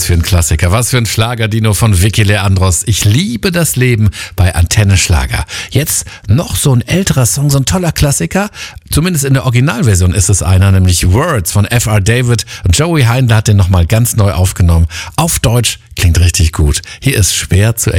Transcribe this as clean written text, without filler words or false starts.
für ein Klassiker, was für ein Schlager, Dino von Vicky Leandros. Ich liebe das Leben bei Antenne Schlager. Jetzt noch so ein älterer Song, so ein toller Klassiker. Zumindest in der Originalversion ist es einer, nämlich Words von F.R. David. Und Joey Heindler hat den nochmal ganz neu aufgenommen. Auf Deutsch, klingt richtig gut. Hier ist schwer zu